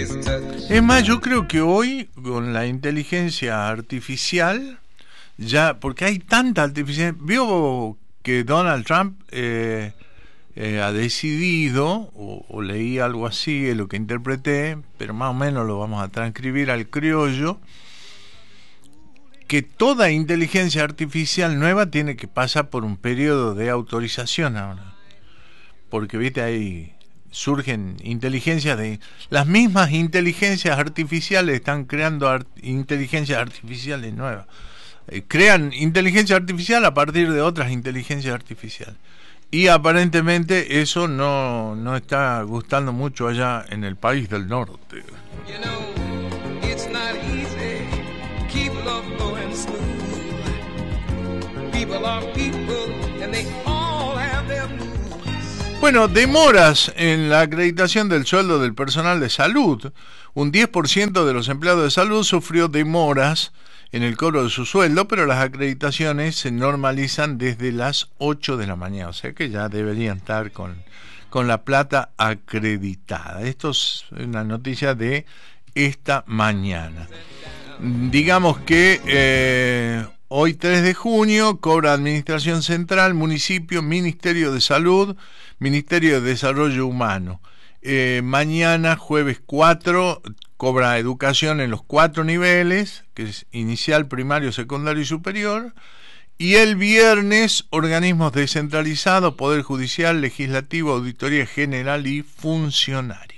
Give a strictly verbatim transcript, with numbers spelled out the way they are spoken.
Es más, yo creo que hoy con la inteligencia artificial, ya, porque hay tanta artificial, vio que Donald Trump eh, eh, ha decidido, o, o leí algo así, es lo que interpreté, pero más o menos lo vamos a transcribir al criollo, que toda inteligencia artificial nueva tiene que pasar por un periodo de autorización ahora, porque viste ahí surgen inteligencias de las mismas inteligencias artificiales están creando art, inteligencias artificiales nuevas, eh, crean inteligencia artificial a partir de otras inteligencias artificiales, y aparentemente eso no no está gustando mucho allá en el país del norte. You know, it's not easy. Keep love going smooth. People are people and they all have their moves. Bueno, demoras en la acreditación del sueldo del personal de salud. Un diez por ciento de los empleados de salud sufrió demoras en el cobro de su sueldo, pero las acreditaciones se normalizan desde las ocho de la mañana, o sea que ya deberían estar con, con la plata acreditada. Esto es una noticia de esta mañana. Digamos que eh, hoy tres de junio cobra Administración Central, Municipio, Ministerio de Salud, Ministerio de Desarrollo Humano. Eh, mañana, jueves cuatro, cobra Educación en los cuatro niveles, que es inicial, primario, secundario y superior. Y el viernes, organismos descentralizados, Poder Judicial, Legislativo, Auditoría General y Funcionarios.